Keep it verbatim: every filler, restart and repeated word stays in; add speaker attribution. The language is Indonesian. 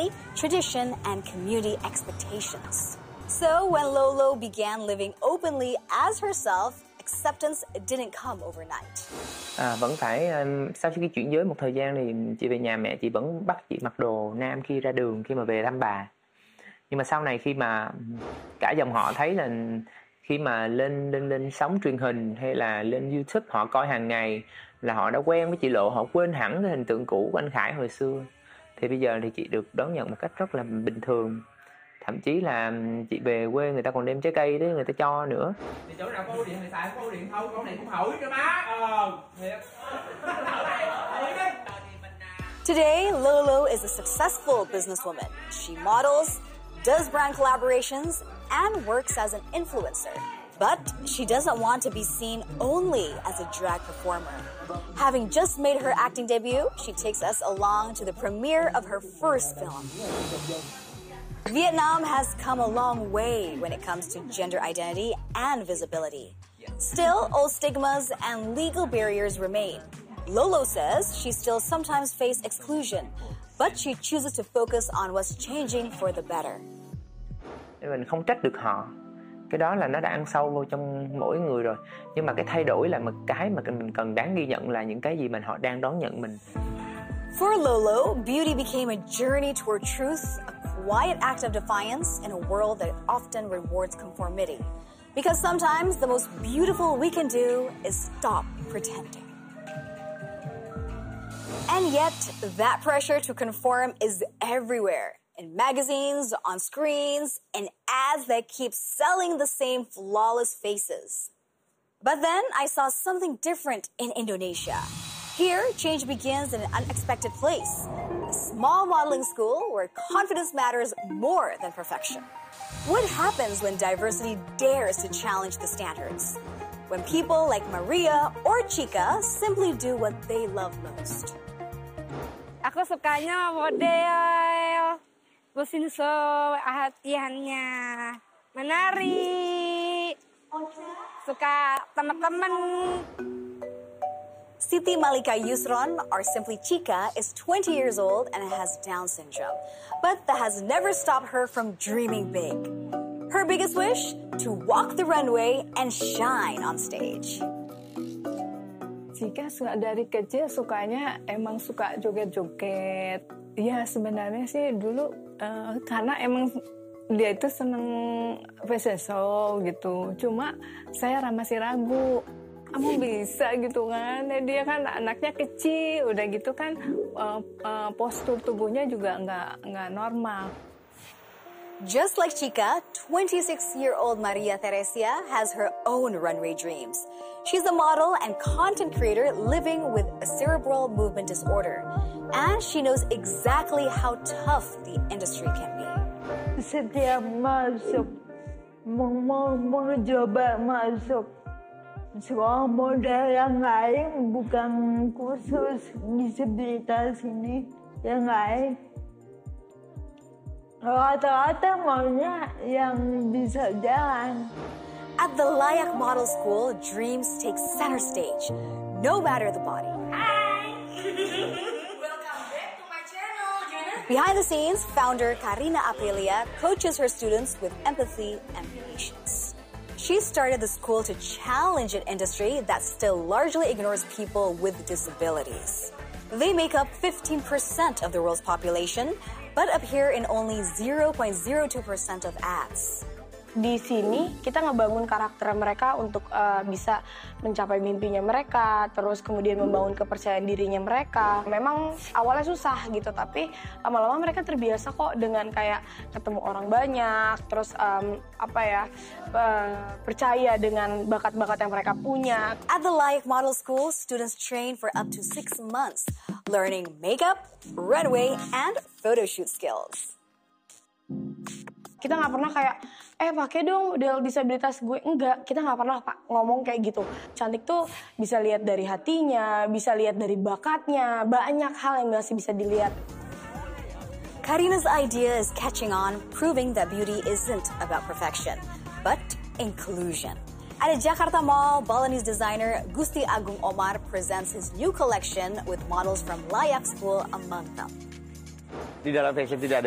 Speaker 1: identity, tradition, and community expectations. So when Lolo began living openly as herself, acceptance didn't come overnight.
Speaker 2: À, vẫn phải um, sau khi chuyển giới một thời gian thì chị về nhà, mẹ chị vẫn bắt chị mặc đồ nam khi ra đường, khi mà về thăm bà. Nhưng mà sau này khi mà cả dòng họ thấy là khi mà lên lên lên sóng truyền hình hay là lên YouTube họ coi hàng ngày là họ đã quen với chị Lộ, họ quên hẳn cái hình tượng cũ của anh Khải hồi xưa. Thì bây giờ thì chị được đón nhận một cách rất là bình thường. Thậm chí là chị về quê người ta còn đem trái cây đấy người ta cho nữa.
Speaker 3: Thì chỗ nào có ổ điện thì xài có ổ điện thôi, con này cũng hỏi cho má. Ờ, thiệt.
Speaker 1: Today, Lolo is a successful businesswoman. She models, does brand collaborations, and works as an influencer. But she doesn't want to be seen only as a drag performer. Having just made her acting debut, she takes us along to the premiere of her first film. Vietnam has come a long way when it comes to gender identity and visibility. Still, old stigmas and legal barriers remain. Lolo says she still sometimes faces exclusion, but she chooses to focus on what's changing for the better.
Speaker 2: Mình không trách được họ. Cái đó là nó đã ăn sâu vô trong mỗi người rồi. Nhưng mà cái thay đổi là một cái mà mình cần đáng ghi nhận là những cái gì mà họ đang đón nhận mình.
Speaker 1: For Lolo, beauty became a journey toward truth, a quiet act of defiance in a world that often rewards conformity. Because sometimes the most beautiful we can do is stop pretending. And yet, that pressure to conform is everywhere. In magazines, on screens, and ads that keep selling the same flawless faces. But then I saw something different in Indonesia. Here, change begins in an unexpected place. A small modeling school where confidence matters more than perfection. What happens when diversity dares to challenge the standards? When people like Maria or Chica simply do what they love most.
Speaker 4: Aku sukanya model, terus hatiannya, menari, suka teman-teman.
Speaker 1: Siti Malika Yusron, or simply Chica, is twenty years old and has Down syndrome. But that has never stopped her from dreaming big. Her biggest wish? To walk the runway and shine on stage.
Speaker 5: Chica dari kecil sukanya emang suka joget-joget. Ya sebenarnya sih dulu uh, karena emang dia itu seneng fashion show gitu. Cuma saya masih ragu. Kamu bisa gitu kan? Dia kan anaknya kecil, udah gitu kan uh, uh, postur tubuhnya juga nggak nggak normal.
Speaker 1: Just like Chica, twenty-six-year-old Maria Teresia has her own runway dreams. She's a model and content creator living with a cerebral movement disorder. And she knows exactly how tough the industry can be.
Speaker 6: Setiap masuk, mau, mau, mau coba masuk sekolah model yang lain, bukan khusus disabilitas ini, yang lain. Rata-rata maunya yang bisa jalan.
Speaker 1: At the Layak Model School, dreams take center stage, no matter the body.
Speaker 4: Hi! Welcome back to my channel, Jenna.
Speaker 1: Behind the scenes, founder Karina Aprilia coaches her students with empathy and patience. She started the school to challenge an industry that still largely ignores people with disabilities. They make up fifteen percent of the world's population, but appear in only zero point zero two percent of ads.
Speaker 7: Di sini kita ngebangun karakter mereka untuk uh, bisa mencapai mimpinya mereka, terus kemudian membangun kepercayaan dirinya mereka. Memang awalnya susah gitu, tapi lama-lama mereka terbiasa kok dengan kayak ketemu orang banyak, terus um, apa ya uh, percaya dengan bakat-bakat yang mereka punya.
Speaker 1: At the Layak Model School, students train for up to six months, learning makeup, runway, and photo shoot skills.
Speaker 7: Kita nggak pernah kayak, eh pakai dong model disabilitas gue. Enggak, kita nggak pernah Pak ngomong kayak gitu. Cantik tuh bisa lihat dari hatinya, bisa lihat dari bakatnya, banyak hal yang masih bisa dilihat.
Speaker 1: Karina's idea is catching on, proving that beauty isn't about perfection, but inclusion. At a Jakarta Mall, Balinese designer Gusti Agung Omar presents his new collection with models from Layak School among them.
Speaker 2: Di dalam fashion tidak ada